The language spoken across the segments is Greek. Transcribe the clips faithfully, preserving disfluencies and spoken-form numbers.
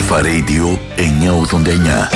Αλφα Radio εννιακόσια ογδόντα εννιά.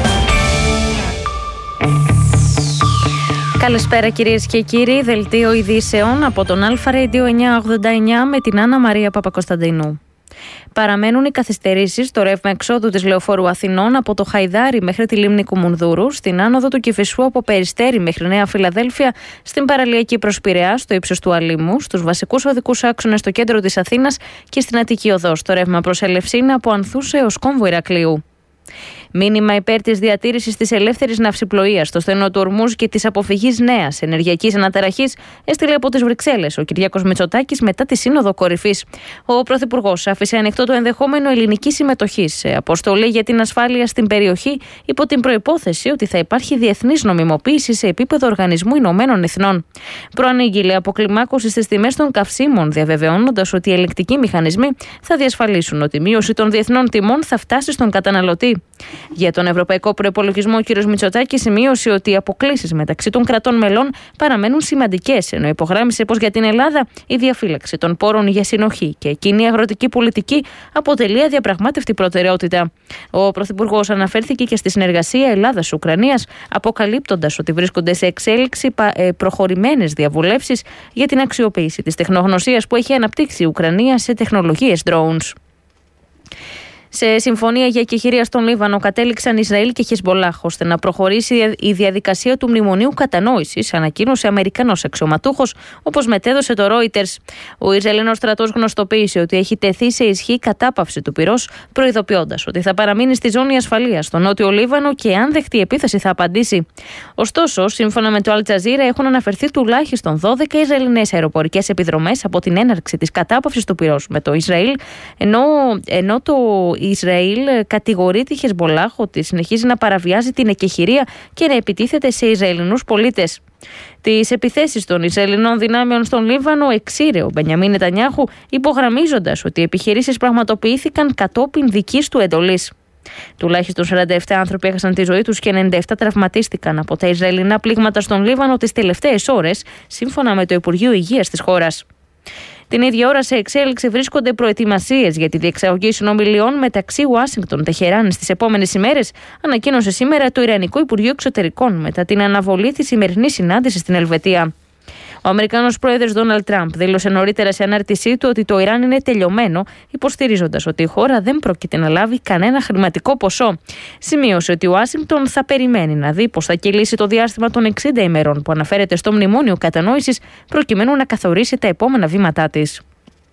Καλησπέρα κυρίες και κύριοι, δελτίο ειδήσεων από τον Αλφα Radio εννιακόσια ογδόντα εννιά με την Άννα Μαρία Παπακοσταντινού. Παραμένουν οι καθυστερήσεις στο ρεύμα εξόδου της Λεωφόρου Αθηνών από το Χαϊδάρι μέχρι τη λίμνη Κουμουνδούρου, στην άνοδο του Κηφισού από Περιστέρι μέχρι Νέα Φιλαδέλφια, στην παραλιακή προς Πειραιά, στο ύψος του Αλήμου, στους βασικούς οδικούς άξονες στο κέντρο της Αθήνας και στην Αττική Οδό, στο ρεύμα προς Ελευσίνα από Ανθούς έως Κόμβο Ηρακλείου. Μήνυμα υπέρ της διατήρησης της ελεύθερης ναυσιπλοείας στο στενό του Ορμούζ και της αποφυγής νέας ενεργειακής αναταραχής έστειλε από τις Βρυξέλλες ο Κυριάκος Μητσοτάκης μετά τη Σύνοδο Κορυφής. Ο Πρωθυπουργός άφησε ανοιχτό το ενδεχόμενο ελληνικής συμμετοχής σε αποστολή για την ασφάλεια στην περιοχή υπό την προϋπόθεση ότι θα υπάρχει διεθνής νομιμοποίηση σε επίπεδο Οργανισμού Ηνωμένων Εθνών. Προανήγγειλε αποκλιμάκωση στις τιμές των καυσίμων, διαβεβαιώνοντας ότι οι ελεγκτικοί μηχανισμοί θα διασφαλίσουν ότι η μείωση των διεθνών τιμών θα φτάσει στον καταναλωτή. Για τον ευρωπαϊκό προϋπολογισμό, ο κ. Μητσοτάκης σημείωσε ότι οι αποκλίσεις μεταξύ των κρατών μελών παραμένουν σημαντικές, ενώ υπογράμμισε πως για την Ελλάδα η διαφύλαξη των πόρων για συνοχή και κοινή αγροτική πολιτική αποτελεί αδιαπραγμάτευτη προτεραιότητα. Ο Πρωθυπουργός αναφέρθηκε και στη συνεργασία Ελλάδας-Ουκρανίας, αποκαλύπτοντας ότι βρίσκονται σε εξέλιξη προχωρημένες διαβουλεύσεις για την αξιοποίηση της τεχνογνωσίας που έχει αναπτύξει η Ουκρανία σε τεχνολογίες drones. Σε συμφωνία για εκεχηρία στον Λίβανο κατέληξαν Ισραήλ και Χεσμπολάχ ώστε να προχωρήσει η διαδικασία του μνημονίου κατανόησης, ανακοίνωσε Αμερικανός αξιωματούχος, όπως μετέδωσε το Reuters. Ο Ισραηλινός στρατός γνωστοποίησε ότι έχει τεθεί σε ισχύ κατάπαυση του πυρός, προειδοποιώντας ότι θα παραμείνει στη ζώνη ασφαλείας στο νότιο Λίβανο και αν δεχτεί επίθεση θα απαντήσει. Ωστόσο, σύμφωνα με το Al Jazeera, έχουν αναφερθεί τουλάχιστον δώδεκα Ισραηλινές αεροπορικές επιδρομές από την έναρξη της κατάπαυσης του πυρός με το Ισραήλ, ενώ, ενώ το Ισραήλ κατηγορεί τη Χεσμπολάχ ότι συνεχίζει να παραβιάζει την εκεχηρία και να επιτίθεται σε Ισραηλινούς πολίτες. Τις επιθέσεις των Ισραηλινών δυνάμεων στον Λίβανο εξήρε ο Μπενιαμίν Νετανιάχου, υπογραμμίζοντας ότι οι επιχειρήσεις πραγματοποιήθηκαν κατόπιν δικής του εντολής. Τουλάχιστον σαράντα επτά άνθρωποι έχασαν τη ζωή τους και ενενήντα επτά τραυματίστηκαν από τα Ισραηλινά πλήγματα στον Λίβανο τις τελευταίες ώρες, σύμφωνα με το Υπουργείο Υγείας της χώρας. Την ίδια ώρα σε εξέλιξη βρίσκονται προετοιμασίες για τη διεξαγωγή συνομιλιών μεταξύ Ουάσιγκτον και Τεχεράν στις επόμενες ημέρες, ανακοίνωσε σήμερα το Ιρανικό Υπουργείο Εξωτερικών μετά την αναβολή της σημερινής συνάντησης στην Ελβετία. Ο Αμερικανός πρόεδρος Ντόναλντ Τραμπ δήλωσε νωρίτερα σε ανάρτησή του ότι το Ιράν είναι τελειωμένο, υποστηρίζοντας ότι η χώρα δεν πρόκειται να λάβει κανένα χρηματικό ποσό. Σημείωσε ότι η Ουάσιγκτον θα περιμένει να δει πώς θα κυλήσει το διάστημα των εξήντα ημερών που αναφέρεται στο Μνημόνιο Κατανόησης, προκειμένου να καθορίσει τα επόμενα βήματά της.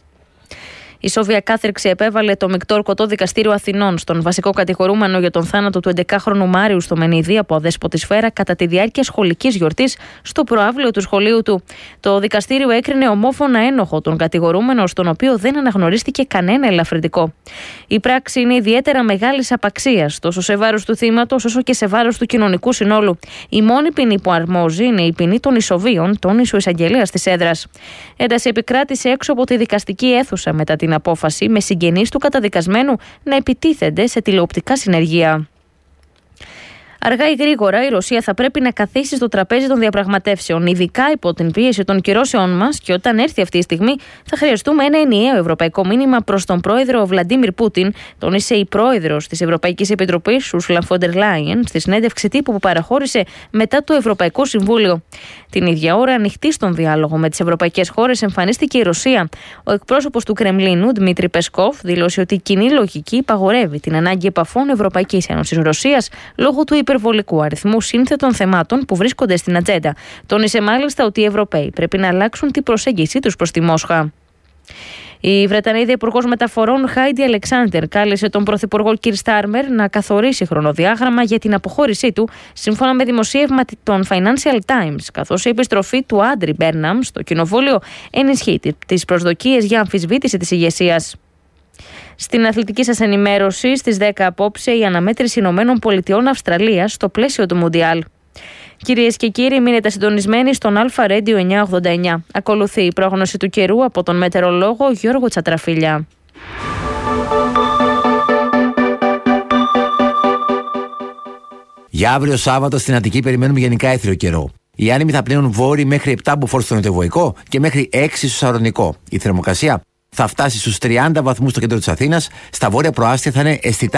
Η Σόβια κάθριξη επέβαλε το Μεικτό Ορκωτό Δικαστήριο Αθηνών στον βασικό κατηγορούμενο για τον θάνατο του έντεκαχρονου Μάριου στο Μενιδί από αδέσποτη σφαίρα κατά τη διάρκεια σχολικής γιορτής στο προαύλιο του σχολείου του. Το δικαστήριο έκρινε ομόφωνα ένοχο τον κατηγορούμενο, στον οποίο δεν αναγνωρίστηκε κανένα ελαφρυντικό. Η πράξη είναι ιδιαίτερα μεγάλης απαξίας, τόσο σε βάρος του θύματος όσο και σε βάρος του κοινωνικού συνόλου. Η μόνη ποινή που αρμόζει είναι η ποινή των ισοβίων, τόνισε ο εισαγγελέας της έδρας. Ένταση επικράτησε έξω από τη δικαστική αίθουσα μετά την απόφαση με συγγενείς του καταδικασμένου να επιτίθενται σε τηλεοπτικά συνεργεία. Αργά ή γρήγορα η Ρωσία θα πρέπει να καθίσει στο τραπέζι των διαπραγματεύσεων, ειδικά υπό την πίεση των κυρώσεων μας, και όταν έρθει αυτή η στιγμή θα χρειαστούμε ένα ενιαίο ευρωπαϊκό μήνυμα προς τον πρόεδρο Βλαντίμιρ Πούτιν, τόνισε η πρόεδρος της Ευρωπαϊκής Επιτροπής, Ursula von der Leyen, στη συνέντευξη τύπου που παραχώρησε μετά το Ευρωπαϊκό Συμβούλιο. Την ίδια ώρα, ανοιχτή στον διάλογο με τις ευρωπαϊκές χώρες, εμφανίστηκε η Ρωσία. Ο εκπρόσωπος του Κρεμλίνου, Δημήτρη Πεσκόφ, δήλωσε ότι η κοινή λογική υπαγορεύει την ανάγκη επαφών Ευρωπαϊκής Ένωσης Ρωσίας λόγω του υπερβολικού αριθμού σύνθετων θεμάτων που βρίσκονται στην ατζέντα. Τόνισε μάλιστα ότι οι Ευρωπαίοι πρέπει να αλλάξουν την προσέγγιση τους προς τη Μόσχα. Η Βρετανίδα Υπουργός Μεταφορών Χάιντι Αλεξάντερ κάλεσε τον Πρωθυπουργό Κιρ Στάρμερ να καθορίσει χρονοδιάγραμμα για την αποχώρησή του, σύμφωνα με δημοσίευμα των Financial Times, καθώς η επιστροφή του Άντρι Μπέρναμ στο κοινοβούλιο ενισχύει τις προσδοκίες για αμφισβήτηση της ηγεσίας. Στην αθλητική σας ενημέρωση, στις δέκα απόψε, η αναμέτρηση Ηνωμένων Πολιτειών Αυστραλίας στο πλαίσιο του Μουντιάλ. Κυρίες και κύριοι, μείνετε συντονισμένοι στον Αλφα Radio εννιακόσια ογδόντα εννιά. Ακολουθεί η πρόγνωση του καιρού από τον μετεωρολόγο Γιώργο Τσατραφίλια. Για αύριο Σάββατο στην Αττική περιμένουμε γενικά έθριο καιρό. Οι άνεμοι θα πλέουν βόρειοι μέχρι επτά μποφόρ στο νοτιοβοϊκό και μέχρι έξι στο σαρονικό. Η θερμοκρασία θα φτάσει στους τριάντα βαθμούς στο κέντρο της Αθήνας. Στα βόρεια προάστια θα είναι αισθητά